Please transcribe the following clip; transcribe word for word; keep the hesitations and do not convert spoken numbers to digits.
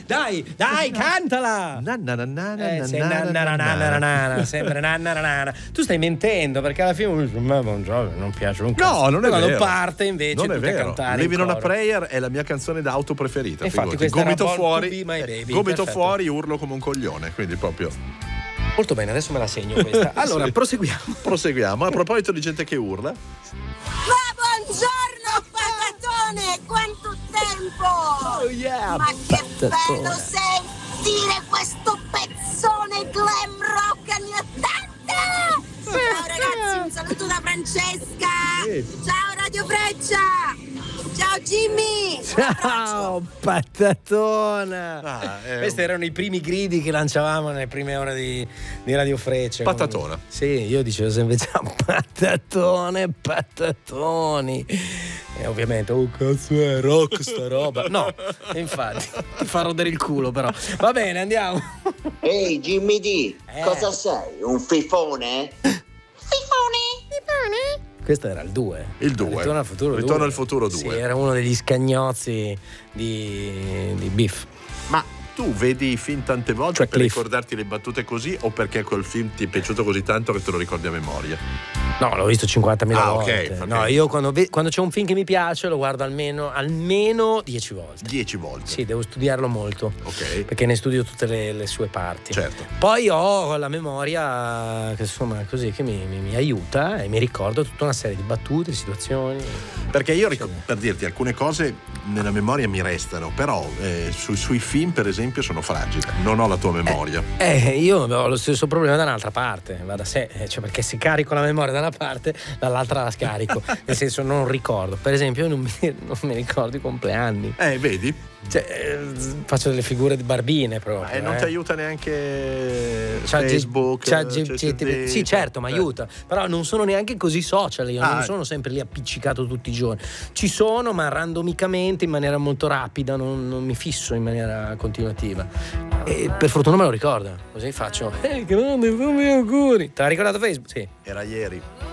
dai, dai, cantala. Na, na, na, na, Eh, na, sei na, na, na, na, na, na, na, na, na, na, sempre na, na, na, na, na. Tu stai mentendo perché alla fine uno dice, ma Bon Jovi non piace un cazzo. No, non è quando vero. parte invece non è tutte a vero. cantare Living in on a coro. Prayer è la mia canzone d'auto preferita. Infatti, figurati. questa era Gomito Born to fuori, Be My eh, Baby, gomito perfetto. fuori, urlo come un coglione, quindi proprio. Molto bene, adesso me la segno questa. Allora, Sì. proseguiamo. Proseguiamo. A proposito di gente che urla, Ma buongiorno patatone, quanto tempo! Oh yeah, Ma che patatone. bello sentire questo pezzone glam rock anni ottanta! Ciao ragazzi, un saluto da Francesca! Ciao Radio Freccia! Ciao Jimmy! Ciao patatona. Ah, è Questi un- erano i primi gridi che lanciavamo nelle prime ore di, di Radio Freccia. Patatona. Sì, io dicevo sempre ciao patatone, patatoni. E ovviamente, oh cazzo è rock sta roba. No, infatti, ti fa rodere il culo però. Va bene, andiamo. Ehi Jimmy D, Eh. cosa sei? Un fifone? Fifone? Fifone? Questo era il due. Il due. Ritorno al futuro Ritorno due. al futuro Sì, due. era uno degli scagnozzi di, di Biff. ma tu vedi i film tante volte Cioè per Cliff. ricordarti le battute così o perché quel film ti è piaciuto così tanto che te lo ricordi a memoria? No, l'ho visto cinquantamila Ah, ok, volte. ok. No, io quando, ve- quando c'è un film che mi piace lo guardo almeno almeno dieci volte. Dieci volte. Sì, devo studiarlo molto. Ok. Perché ne studio tutte le, le sue parti. Certo. Poi ho la memoria che insomma così che mi, mi- mi aiuta e mi ricordo tutta una serie di battute, di situazioni. Perché io ric- per dirti alcune cose nella memoria mi restano, però eh, sui, sui film per esempio sono fragile, non ho la tua memoria. Eh, io ho lo stesso problema da un'altra parte, va da sé, eh, cioè perché se carico la memoria da una parte, dall'altra la scarico, nel senso non ricordo. Per esempio, io non mi, non mi ricordo i compleanni. Eh, vedi? Cioè, eh, faccio delle figure di barbine proprio. E non eh. ti aiuta neanche C'ha G- Facebook? c'ha c'è G- C D, sì, certo, mi eh. aiuta. Però non sono neanche così social, io Ah, non sono sempre lì appiccicato tutti i giorni. Ci sono, ma randomicamente, in maniera molto rapida, non, non mi fisso in maniera continuativa. E per fortuna me lo ricorda, così faccio. Ehi, grande, fammi gli auguri. Te l'ha ricordato Facebook? Sì. Era ieri.